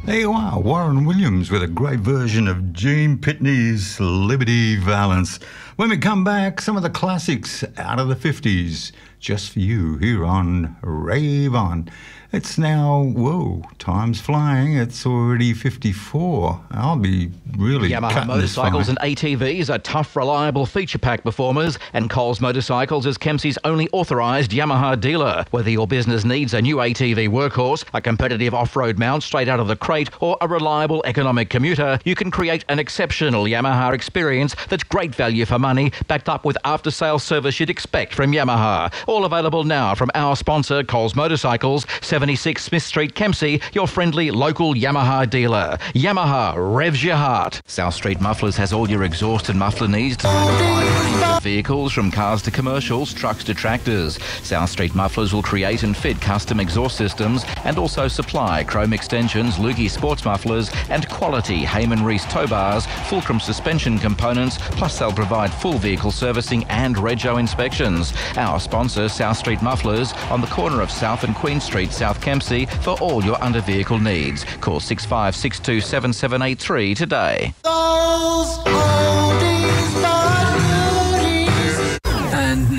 There you are, Warren Williams with a great version of Gene Pitney's Liberty Valance. When we come back, some of the classics out of the 50s, just for you here on Rave On. It's now, whoa, time's flying. It's already 54. I'll be really Yamaha motorcycles and ATVs are tough, reliable, feature-packed performers, and Coles Motorcycles is Kempsey's only authorised Yamaha dealer. Whether your business needs a new ATV workhorse, a competitive off-road mount straight out of the crate, or a reliable economic commuter, you can create an exceptional Yamaha experience that's great value for money, backed up with after-sales service you'd expect from Yamaha. All available now from our sponsor, Coles Motorcycles, 76 Smith Street, Kempsey, your friendly local Yamaha dealer. Yamaha revs your heart. South Street Mufflers has all your exhaust and muffler needs to vehicles from cars to commercials, trucks to tractors. South Street Mufflers will create and fit custom exhaust systems and also supply chrome extensions, Lukey sports mufflers and quality Heyman Reese tow bars, Fulcrum suspension components, plus they'll provide full vehicle servicing and rego inspections. Our sponsor, South Street Mufflers, on the corner of South and Queen Street, South Kempsey, for all your under-vehicle needs. Call 65627783 today.